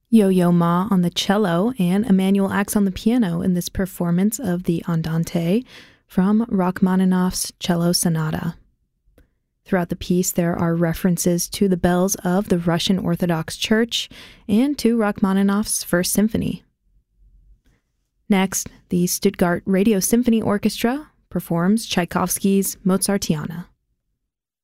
Yo-Yo Ma on the cello and Emmanuel Ax on the piano in this performance of the Andante from Rachmaninoff's Cello Sonata. Throughout the piece, there are references to the bells of the Russian Orthodox Church and to Rachmaninoff's First Symphony. Next, the Stuttgart Radio Symphony Orchestra performs Tchaikovsky's Mozartiana.